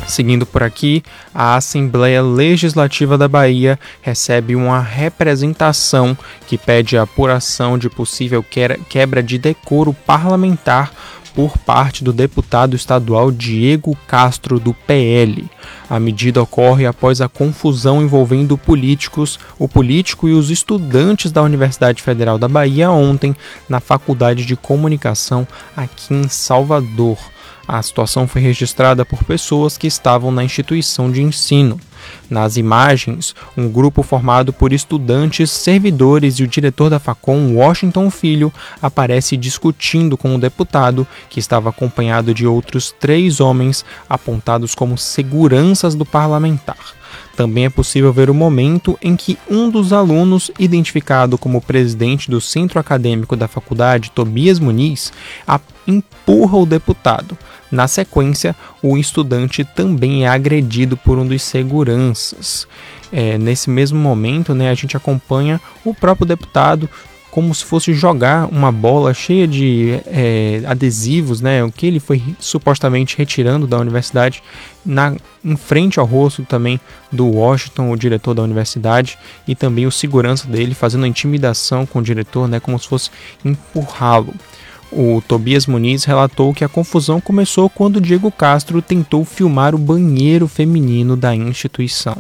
Seguindo por aqui, a Assembleia Legislativa da Bahia recebe uma representação que pede a apuração de possível quebra de decoro parlamentar por parte do deputado estadual Diego Castro, do PL. A medida ocorre após a confusão envolvendo o político e os estudantes da Universidade Federal da Bahia ontem na Faculdade de Comunicação aqui em Salvador. A situação foi registrada por pessoas que estavam na instituição de ensino. Nas imagens, um grupo formado por estudantes, servidores e o diretor da Facom, Washington Filho, aparece discutindo com o deputado, que estava acompanhado de outros 3 homens apontados como seguranças do parlamentar. Também é possível ver o momento em que um dos alunos, identificado como presidente do centro acadêmico da faculdade, Tobias Muniz, empurra o deputado. Na sequência, o estudante também é agredido por um dos seguranças. Nesse mesmo momento, a gente acompanha o próprio deputado como se fosse jogar uma bola cheia de adesivos, o que ele foi supostamente retirando da universidade, em frente ao rosto também do Washington, o diretor da universidade, e também o segurança dele fazendo a intimidação com o diretor, como se fosse empurrá-lo. O Tobias Muniz relatou que a confusão começou quando Diego Castro tentou filmar o banheiro feminino da instituição.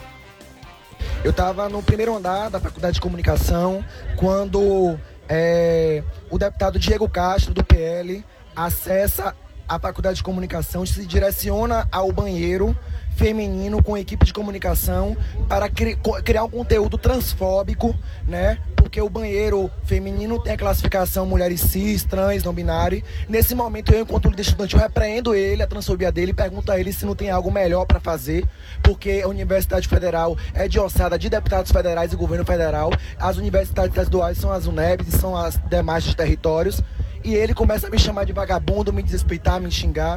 Eu estava no primeiro andar da Faculdade de Comunicação quando o deputado Diego Castro, do PL, acessa a Faculdade de Comunicação e se direciona ao banheiro feminino com a equipe de comunicação para criar um conteúdo transfóbico, porque o banheiro feminino tem a classificação mulheres cis, trans, não binário. Nesse momento, eu, enquanto líder estudante, eu repreendo ele, a transfobia dele, e pergunto a ele se não tem algo melhor para fazer, porque a Universidade Federal é de ossada de deputados federais e governo federal. As universidades estaduais são as UNEBs e são as demais dos territórios. E ele começa a me chamar de vagabundo, me desrespeitar, me xingar.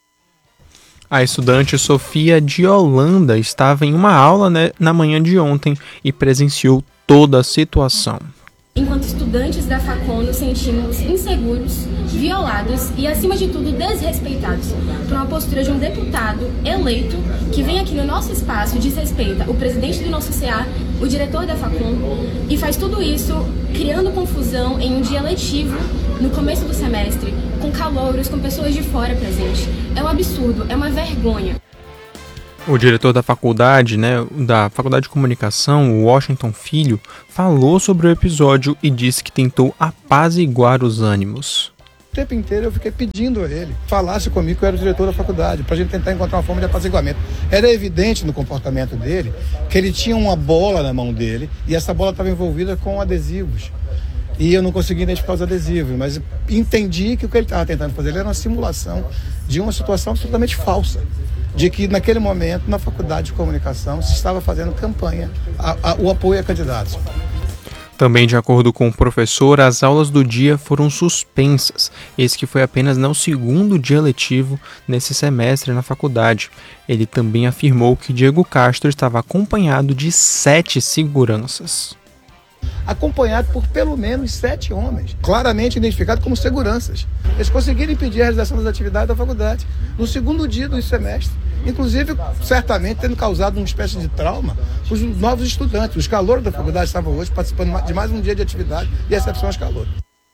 A estudante Sofia de Holanda estava em uma aula na manhã de ontem e presenciou toda a situação. Enquanto estudantes da Facom, nos sentimos inseguros, violados e, acima de tudo, desrespeitados por uma postura de um deputado eleito que vem aqui no nosso espaço e desrespeita o presidente do nosso CA, o diretor da Facom, e faz tudo isso criando confusão em um dia letivo, no começo do semestre, com calouros, com pessoas de fora presentes. É um absurdo, é uma vergonha. O diretor da faculdade, da Faculdade de Comunicação, o Washington Filho, falou sobre o episódio e disse que tentou apaziguar os ânimos. O tempo inteiro eu fiquei pedindo a ele, falasse comigo que eu era o diretor da faculdade, para a gente tentar encontrar uma forma de apaziguamento. Era evidente no comportamento dele que ele tinha uma bola na mão dele e essa bola estava envolvida com adesivos. E eu não consegui identificar os adesivos, mas entendi que o que ele estava tentando fazer era uma simulação de uma situação absolutamente falsa. De que naquele momento, na Faculdade de Comunicação, se estava fazendo campanha, o apoio a candidatos. Também, de acordo com o professor, as aulas do dia foram suspensas. Esse que foi apenas no segundo dia letivo nesse semestre na faculdade. Ele também afirmou que Diego Castro estava acompanhado de 7 seguranças. Acompanhado por pelo menos 7 homens, claramente identificados como seguranças. Eles conseguiram impedir a realização das atividades da faculdade no segundo dia do semestre, inclusive, certamente, tendo causado uma espécie de trauma para os novos estudantes. Os calouros da faculdade estavam hoje participando de mais um dia de atividade e recepção aos calouros.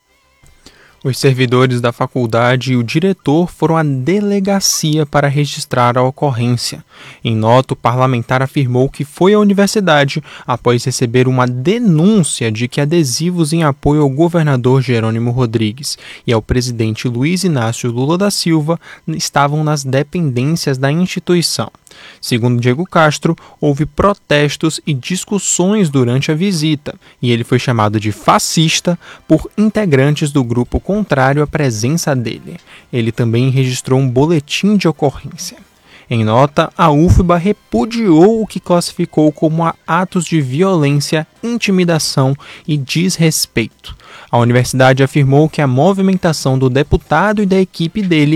Os servidores da faculdade e o diretor foram à delegacia para registrar a ocorrência. Em nota, o parlamentar afirmou que foi à universidade após receber uma denúncia de que adesivos em apoio ao governador Jerônimo Rodrigues e ao presidente Luiz Inácio Lula da Silva estavam nas dependências da instituição. Segundo Diego Castro, houve protestos e discussões durante a visita, e ele foi chamado de fascista por integrantes do grupo contrário à presença dele. Ele também registrou um boletim de ocorrência. Em nota, a UFBA repudiou o que classificou como atos de violência, intimidação e desrespeito. A universidade afirmou que a movimentação do deputado e da equipe dele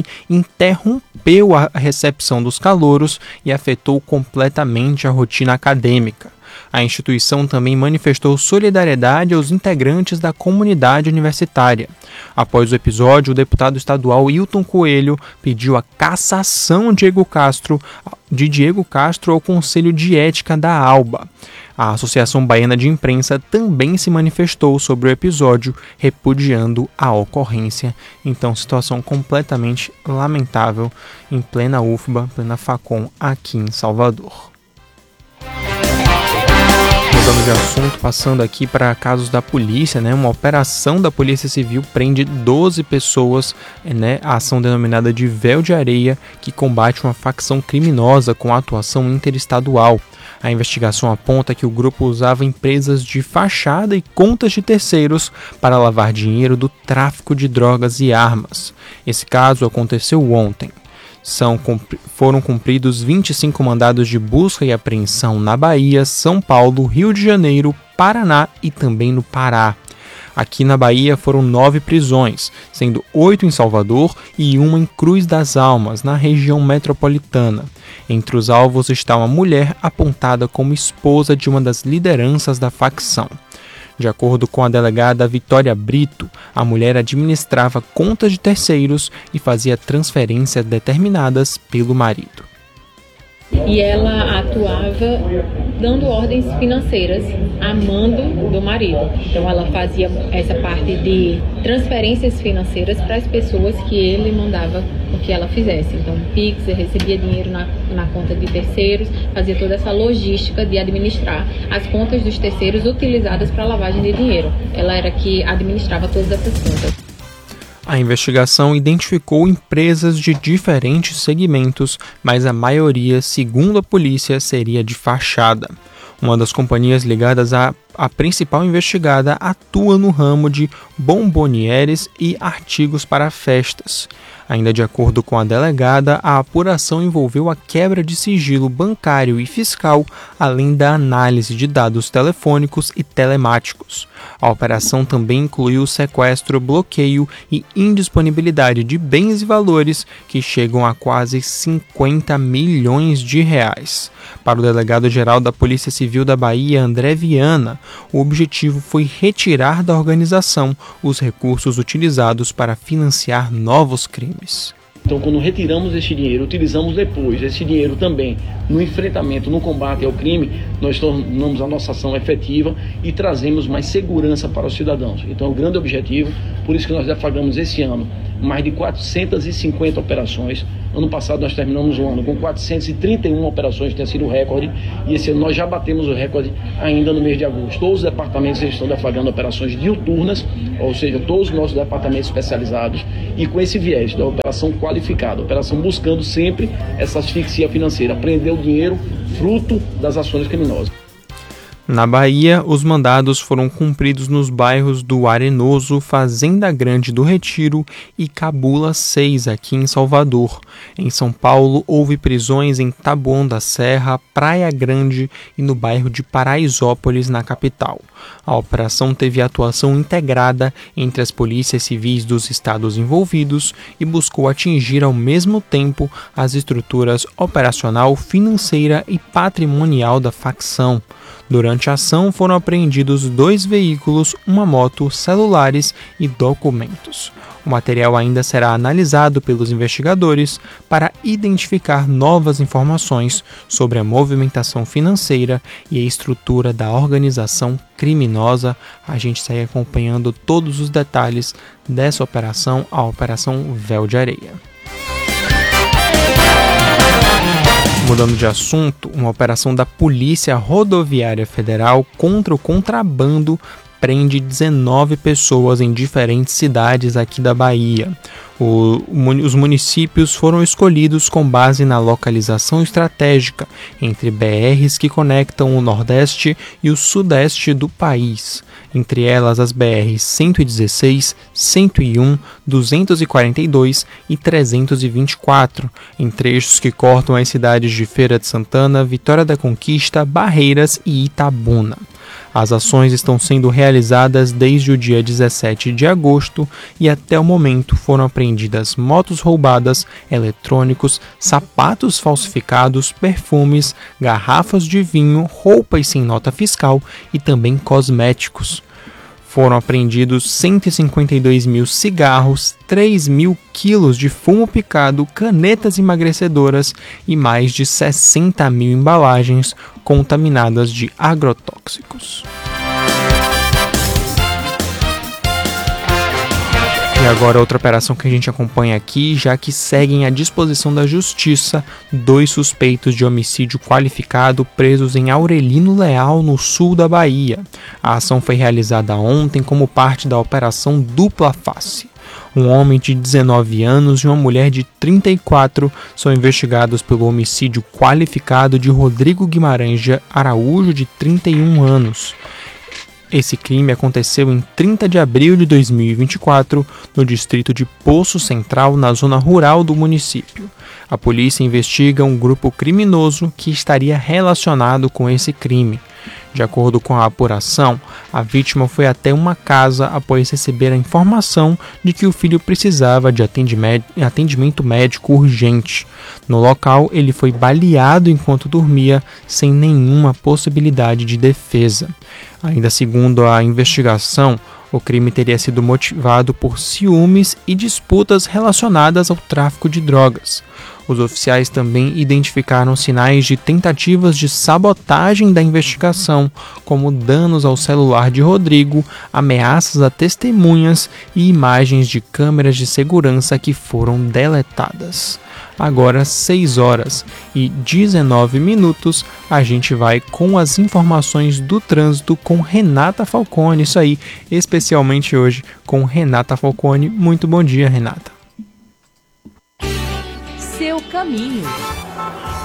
interrompeu a recepção dos calouros e afetou completamente a rotina acadêmica. A instituição também manifestou solidariedade aos integrantes da comunidade universitária. Após o episódio, o deputado estadual Hilton Coelho pediu a cassação de Diego Castro ao Conselho de Ética da ALBA. A Associação Baiana de Imprensa também se manifestou sobre o episódio, repudiando a ocorrência. Então, situação completamente lamentável em plena UFBA, plena Facom, aqui em Salvador. Mudando de assunto, passando aqui para casos da polícia, uma operação da Polícia Civil prende 12 pessoas, a ação denominada de Véu de Areia, que combate uma facção criminosa com atuação interestadual. A investigação aponta que o grupo usava empresas de fachada e contas de terceiros para lavar dinheiro do tráfico de drogas e armas. Esse caso aconteceu ontem. Foram cumpridos 25 mandados de busca e apreensão na Bahia, São Paulo, Rio de Janeiro, Paraná e também no Pará. Aqui na Bahia foram 9 prisões, sendo 8 em Salvador e 1 em Cruz das Almas, na região metropolitana. Entre os alvos está uma mulher apontada como esposa de uma das lideranças da facção. De acordo com a delegada Vitória Brito, a mulher administrava contas de terceiros e fazia transferências determinadas pelo marido. E ela atuava dando ordens financeiras a mando do marido. Então ela fazia essa parte de transferências financeiras para as pessoas que ele mandava que ela fizesse. Então Pix, recebia dinheiro na conta de terceiros, fazia toda essa logística de administrar as contas dos terceiros utilizadas para lavagem de dinheiro. Ela era que administrava todas essas contas. A investigação identificou empresas de diferentes segmentos, mas a maioria, segundo a polícia, seria de fachada. Uma das companhias ligadas à principal investigada atua no ramo de bombonieres e artigos para festas. Ainda de acordo com a delegada, a apuração envolveu a quebra de sigilo bancário e fiscal, além da análise de dados telefônicos e telemáticos. A operação também incluiu o sequestro, bloqueio e indisponibilidade de bens e valores que chegam a quase 50 milhões de reais. Para o delegado-geral da Polícia Civil da Bahia, André Viana, o objetivo foi retirar da organização os recursos utilizados para financiar novos crimes. Então, quando retiramos esse dinheiro, utilizamos depois esse dinheiro também no enfrentamento, no combate ao crime, nós tornamos a nossa ação efetiva e trazemos mais segurança para os cidadãos. Então, é o grande objetivo, por isso que nós deflagramos esse ano mais de 450 operações. Ano passado nós terminamos o ano com 431 operações, que tem sido o recorde, e esse ano nós já batemos o recorde ainda no mês de agosto. Todos os departamentos estão deflagrando operações diuturnas, ou seja, todos os nossos departamentos especializados, e com esse viés da operação qualificada, operação buscando sempre essa asfixia financeira, prender o dinheiro fruto das ações criminosas. Na Bahia, os mandados foram cumpridos nos bairros do Arenoso, Fazenda Grande do Retiro e Cabula 6, aqui em Salvador. Em São Paulo, houve prisões em Taboão da Serra, Praia Grande e no bairro de Paraisópolis, na capital. A operação teve atuação integrada entre as polícias civis dos estados envolvidos e buscou atingir ao mesmo tempo as estruturas operacional, financeira e patrimonial da facção. Durante a ação foram apreendidos 2 veículos, uma moto, celulares e documentos. O material ainda será analisado pelos investigadores para identificar novas informações sobre a movimentação financeira e a estrutura da organização criminosa. A gente segue acompanhando todos os detalhes dessa operação, a Operação Véu de Areia. Mudando de assunto, uma operação da Polícia Rodoviária Federal contra o contrabando prende 19 pessoas em diferentes cidades aqui da Bahia. Os municípios foram escolhidos com base na localização estratégica entre BRs que conectam o Nordeste e o Sudeste do país. Entre elas as BRs 116, 101, 242 e 324, em trechos que cortam as cidades de Feira de Santana, Vitória da Conquista, Barreiras e Itabuna. As ações estão sendo realizadas desde o dia 17 de agosto e até o momento foram apreendidas motos roubadas, eletrônicos, sapatos falsificados, perfumes, garrafas de vinho, roupas sem nota fiscal e também cosméticos. Foram apreendidos 152 mil cigarros, 3 mil quilos de fumo picado, canetas emagrecedoras e mais de 60 mil embalagens contaminadas de agrotóxicos. E agora outra operação que a gente acompanha aqui, já que seguem à disposição da Justiça 2 suspeitos de homicídio qualificado presos em Aurelino Leal, no sul da Bahia. A ação foi realizada ontem como parte da Operação Dupla Face. Um homem de 19 anos e uma mulher de 34 são investigados pelo homicídio qualificado de Rodrigo Guimarães Araújo, de 31 anos. Esse crime aconteceu em 30 de abril de 2024, no distrito de Poço Central, na zona rural do município. A polícia investiga um grupo criminoso que estaria relacionado com esse crime. De acordo com a apuração, a vítima foi até uma casa após receber a informação de que o filho precisava de atendimento médico urgente. No local, ele foi baleado enquanto dormia, sem nenhuma possibilidade de defesa. Ainda segundo a investigação, o crime teria sido motivado por ciúmes e disputas relacionadas ao tráfico de drogas. Os oficiais também identificaram sinais de tentativas de sabotagem da investigação, como danos ao celular de Rodrigo, ameaças a testemunhas e imagens de câmeras de segurança que foram deletadas. Agora, 6h19, a gente vai com as informações do trânsito com Renata Falcone. Isso aí, especialmente hoje com Renata Falcone. Muito bom dia, Renata. Seu caminho.